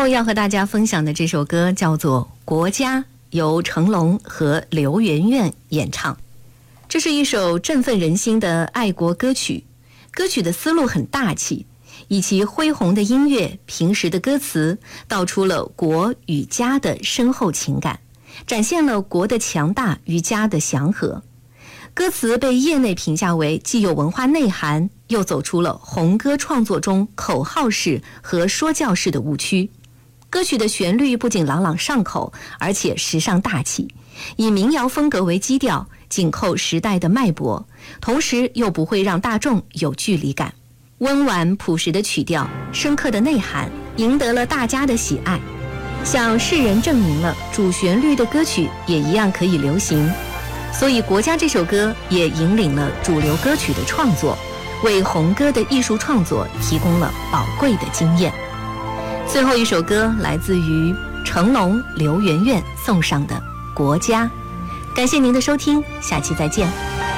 要和大家分享的这首歌叫做《国家》，由成龙和刘媛媛演唱。这是一首振奋人心的爱国歌曲，歌曲的思路很大气，以其恢宏的音乐、平实的歌词，道出了国与家的深厚情感，展现了国的强大与家的祥和。歌词被业内评价为既有文化内涵，又走出了红歌创作中口号式和说教式的误区。歌曲的旋律不仅朗朗上口，而且时尚大气，以民谣风格为基调，紧扣时代的脉搏，同时又不会让大众有距离感。温婉朴实的曲调，深刻的内涵，赢得了大家的喜爱，向世人证明了主旋律的歌曲也一样可以流行。所以《国家》这首歌也引领了主流歌曲的创作，为红歌的艺术创作提供了宝贵的经验。最后一首歌来自于成龙、刘媛媛送上的《国家》。感谢您的收听，下期再见。